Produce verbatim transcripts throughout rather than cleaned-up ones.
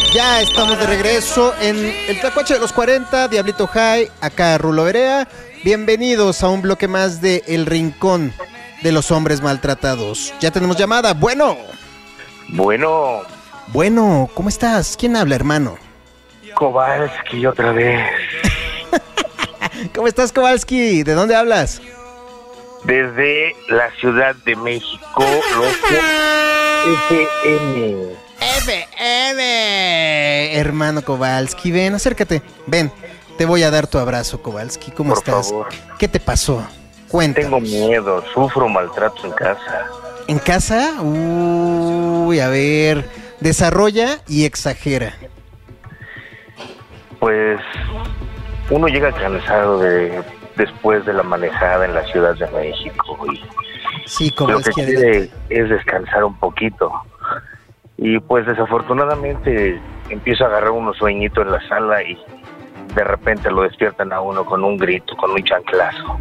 Ya estamos de regreso en el Tlacuache de los cuarenta, Diablito High, acá Rulo Berea. Bienvenidos a un bloque más de El Rincón de los Hombres Maltratados. Ya tenemos llamada. Bueno. Bueno. Bueno, ¿cómo estás? ¿Quién habla, hermano? Kowalski otra vez. ¿Cómo estás, Kowalski? ¿De dónde hablas? Desde la Ciudad de México, F M. F M. Hermano Kowalski, ven, acércate. Ven, te voy a dar tu abrazo, Kowalski. ¿Cómo Por estás? favor. ¿Qué te pasó? Cuéntanos. Tengo miedo, sufro maltrato en casa. ¿En casa? Uy, a ver, desarrolla y exagera. Pues uno llega cansado de después de la manejada en la Ciudad de México y sí, lo que Kowalski, quiere es descansar un poquito. Y pues desafortunadamente empiezo a agarrar unos sueñitos en la sala y de repente lo despiertan a uno con un grito, con un chanclazo.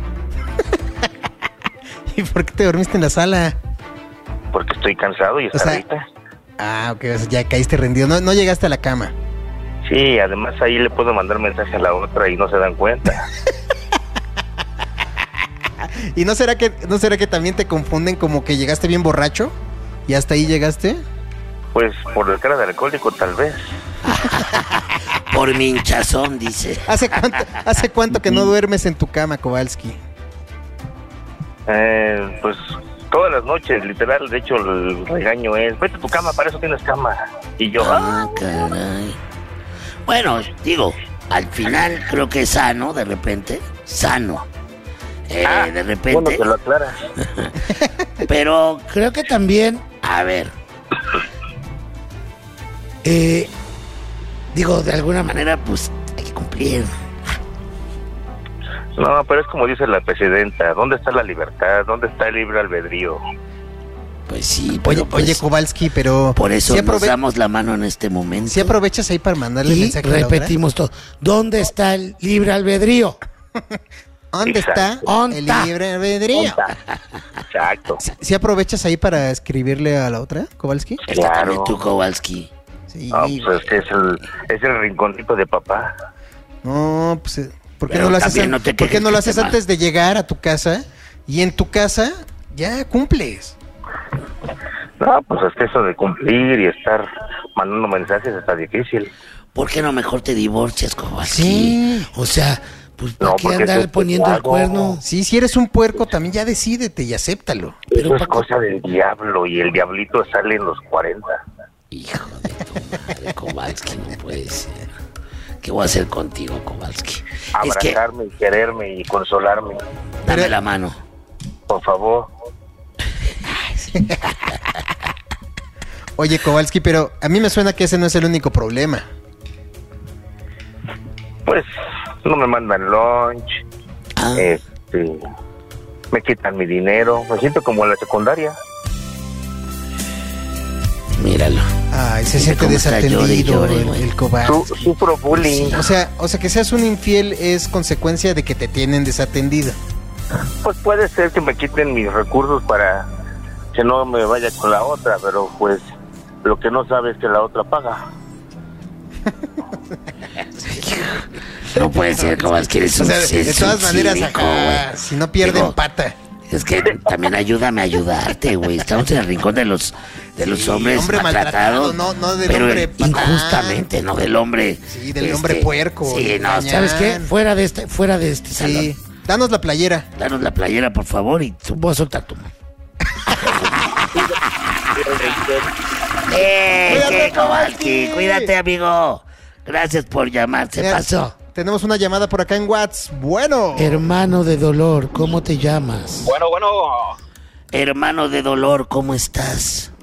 ¿Y por qué te dormiste en la sala? Porque estoy cansado y O está sea, ahorita. Ah, ok, o sea, ya caíste rendido, no, no llegaste a la cama. Sí, además ahí le puedo mandar mensaje a la otra y no se dan cuenta. ¿Y no será que no será que también te confunden como que llegaste bien borracho? ¿Y hasta ahí llegaste? Pues por el cara de alcohólico tal vez. Por mi hinchazón, dice. ¿Hace cuánto, ¿Hace cuánto que no duermes en tu cama, Kowalski? Eh, pues todas las noches, literal. De hecho, el regaño es: vete a tu cama, para eso tienes cama. Y yo, Ah, caray. Bueno, digo, al final creo que es sano, de repente. Sano. Eh, ah, de repente. bueno, te lo aclaras. Pero creo que también, a ver. Eh, digo, de alguna manera, pues hay que cumplir. No, pero es como dice la presidenta: ¿dónde está la libertad? ¿Dónde está el libre albedrío? Pues sí, pero Oye, pues, oye, Kowalski, pero... por eso ¿sí nos aprove- damos la mano en este momento. ¿sí aprovechas ahí para mandarle Y mensaje a la repetimos todo. ¿Dónde está el libre albedrío? otra? ¿Dónde está Exacto. el ¿Onta? libre albedrío? Exacto. ¿Sí aprovechas ahí para escribirle a la otra, Kowalski? Es que Claro. también tú, Kowalski. Sí. No, pues es que es el, es el rinconcito de papá. No, pues, eh, ¿por qué Pero no lo haces, también an- no te ¿por qué quejes no lo que haces te ma- antes de llegar a tu casa? Y en tu casa ya cumples. No, pues es que eso de cumplir y estar mandando mensajes está difícil. ¿Por qué no mejor te divorcias, Kowalski? Sí. O sea, pues ¿para No, qué porque andar eso es poniendo el pecado. cuerno? Sí, si eres un puerco, también ya decídete y acéptalo. Pero Eso es Paco- cosa del diablo y el diablito sale en los cuarenta. Hijo de tu madre, Kowalski, no puede ser. ¿Qué voy a hacer contigo, Kowalski? Es que, Abrazarme y quererme y consolarme. dame Pero- la mano. Por favor. Oye, Kowalski, pero a mí me suena que ese no es el único problema. Pues no me mandan lunch. Ah, Este, me quitan mi dinero. Me siento como en la secundaria. míralo. Ay, se Mira siente cómo está, desatendido llore y llore, el, güey. el Kowalski. Su, sufro bullying. O sea, o sea, que seas un infiel es consecuencia de que te tienen desatendido. Pues puede ser que me quiten mis recursos para que no me vaya con la otra, pero pues lo que no sabe es que la otra paga. No puede ser, Kowalski, eres O un sea, de, de eres todas un maneras, cínico, acá, güey. si no pierden Digo, pata. Es que también ayúdame a ayudarte, güey. Estamos en el rincón de los de los Sí, hombres hombre maltratado, maltratados. no- no del pero hombre patán. injustamente, no del hombre. Sí, del hombre puerco, Sí, del no, gañán. ¿Sabes qué? Fuera de este, fuera de este salón. Sí, danos la playera. Danos la playera, por favor, y tú. Voy a soltar tu mano. ¡Eh, Cuídate, qué, Kowalski! Kowalski. Cuídate, amigo. Gracias por llamar. Se Mira, pasó. Tenemos una llamada por acá en WhatsApp. Bueno. Hermano de dolor, ¿cómo te llamas? Bueno, bueno, Hermano de dolor, ¿cómo estás?